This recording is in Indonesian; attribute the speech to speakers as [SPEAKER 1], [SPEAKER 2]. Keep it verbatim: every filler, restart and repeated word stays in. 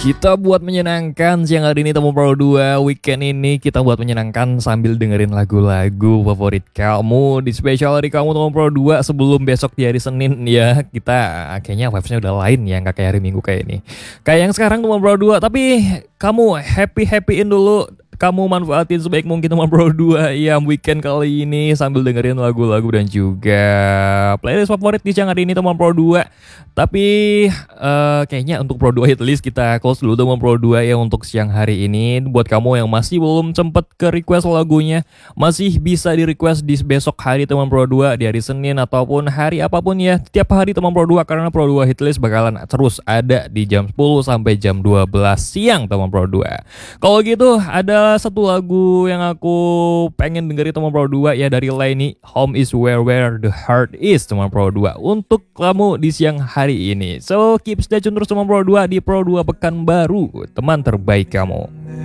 [SPEAKER 1] Kita buat menyenangkan siang hari ini teman Pro dua. Weekend ini kita buat menyenangkan sambil dengerin lagu-lagu favorit kamu di spesial hari kamu teman Pro dua sebelum besok di hari Senin ya. Kita kayaknya vibes-nya udah lain ya, nggak kayak hari Minggu kayak ini. Kayak yang sekarang teman Pro dua, tapi kamu happy-happyin dulu. Kamu manfaatin sebaik mungkin teman Pro dua ya weekend kali ini sambil dengerin lagu-lagu dan juga playlist favorit di siang hari ini teman Pro dua. Tapi uh, kayaknya untuk Pro dua hitlist kita close dulu teman Pro dua ya untuk siang hari ini. Buat kamu yang masih belum sempet ke request lagunya, masih bisa di request di besok hari teman Pro dua, di hari Senin ataupun hari apapun ya. Tiap hari teman Pro dua, karena Pro dua hitlist bakalan terus ada di jam sepuluh sampai jam dua belas siang teman Pro dua. Kalau gitu ada satu lagu yang aku pengen dengerin teman Pro dua ya, dari Laini, Home is Where Where the Heart Is teman Pro dua untuk kamu di siang hari ini. So keep stay tune terus teman Pro dua di Pro dua Pekanbaru, teman terbaik kamu.